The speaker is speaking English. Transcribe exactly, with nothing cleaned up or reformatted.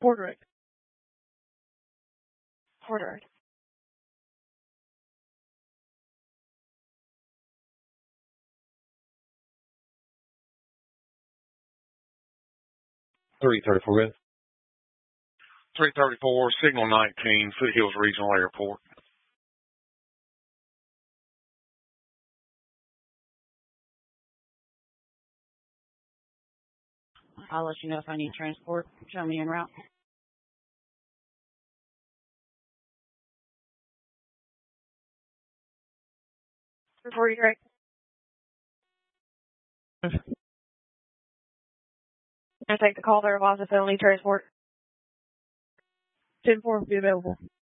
Port direct. Port direct. three thirty-four, good. three thirty-four, Signal nineteen, Foothills Regional Airport. I'll let you know if I need transport. Show me en route. forty direct. Can I take the call there, advise if they'll need transport? ten four will be available.